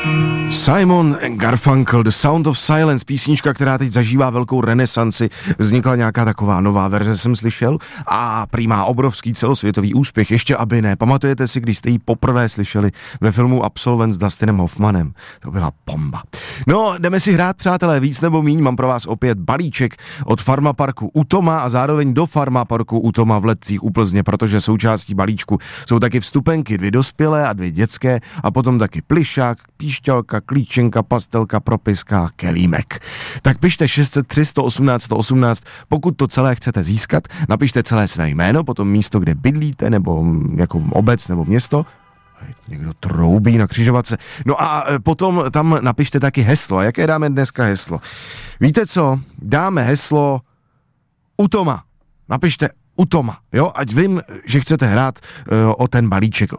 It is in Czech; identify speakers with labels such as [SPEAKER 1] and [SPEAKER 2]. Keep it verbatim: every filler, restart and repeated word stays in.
[SPEAKER 1] Simon and Garfunkel, The Sound of Silence, písnička, která teď zažívá velkou renesanci. Vznikla nějaká taková nová verze, jsem slyšel, a prý má obrovský celosvětový úspěch, ještě aby ne. Pamatujete si, když jste ji poprvé slyšeli ve filmu Absolvent s Dustinem Hoffmanem? To byla bomba. No, jdeme si hrát, přátelé, víc nebo míň. Mám pro vás opět balíček od Farmaparku u Toma a zároveň do Farmaparku u Toma v Letcích u Plzně, protože součástí balíčku jsou taky vstupenky, dvě dospělé a dvě dětské, a potom taky plišák, píšťalka, klíčenka, pastelka, propiska, kelímek. Tak pište šest set tři sto osmnáct sto osmnáct, pokud to celé chcete získat, napište celé své jméno, potom místo, kde bydlíte, nebo jako obec nebo město. Někdo troubí na křižovatce. No a potom tam napište taky heslo. A jaké dáme dneska heslo? Víte co? Dáme heslo u Toma. Napište u Toma, jo? Ať vím, že chcete hrát uh, o ten balíček